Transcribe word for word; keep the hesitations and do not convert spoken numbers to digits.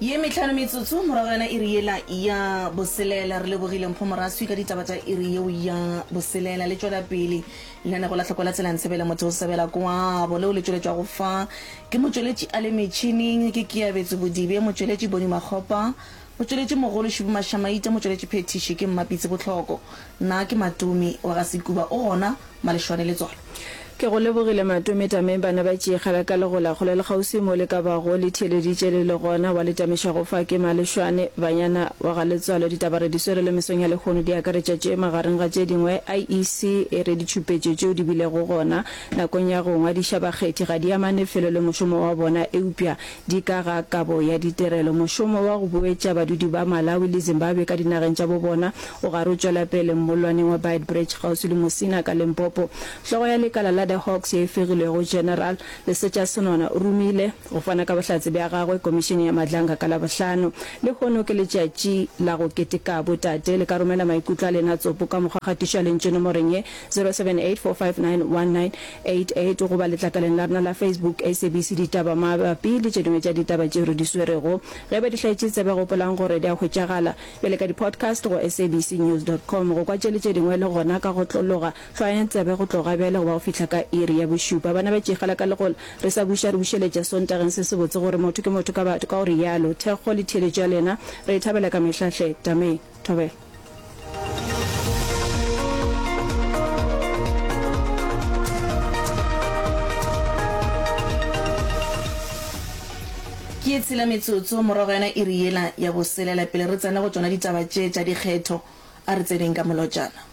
ye metlhano metsotso moragana e riela ya boselela re lebogile mpho moraswi ka ditaba tsa e ri yeo ya boselela le tswela pele lena go latlha kwa la tselang sebela motho o sebela kwa bo le o le tsweletswa go fa ke motsweletši a le metšhining ke ke ya betso bodibe motsweletši boni magopa motsweletši mogolo shibu mashamaita motsweletši phetiši ke mmapitse botlhoko nna ke matumi wa ga sekuba o gona malešwane le tswalo ke go lebogile matome tame bana ba tšeegela ka legola go le le gausi mo le ka bago le theleditše le le gona wa le tamiša go fa ke malešwane banyana wa ga letswalo ditabare di swere le mesong ya lekgono di akaretša tše magareng ga tše dingwe I E C e re ditšhupetše tšeo di bilego gona nakong ya go ngwadiša bakgethi ga di amane felo le mošomo wa bona eupša di ka ga kabo ya ditirelo mošomo wa go boetša badudi ba Malawi le Zimbabwe ka dinageng tša bo bona o gare o tšwela pele mmolwaneng wa Beitbridge gausi le Mosina ka Limpopo hlogo ya lekala la the Hawks ye fegilego general le setša senona o rumile go fana ka bohlatse bja gagwe komishini ya madlanga ka la bohlano le gono ke letšatši la go keteka botate le ka romela maikutlo a lena tsopo ka mokgwakgatišwa lentše nomoreng ye zero seven eight four five nine one nine eight eight go ba letlakaleng la rena la Facebook S A B C ditaba mabapi le tše dingwe tša ditaba tšeo re di swerego ge ba di hlaetše tsebe gopolang gore di a hwetšagala bjale ka di-podcast go S A B C news dot com go kwa tše le tše dingwe le gona ka go tlologa hlwaeng tsebe go tloga bjale go ba go fihla ka iri ya bošupa bana ba tšeegela ka legola re sa buša re bušeletša sontageng se se botse gore motho ke motho ka batho ka gore yalo thekgo le theletša ya lena re ithabela ka mehlahle tameng thobela ke tshela metsotso moragana e riela ya boselela pele re tsena go tsona ditaba tše tša dikgetho a re tseneng ka molotšana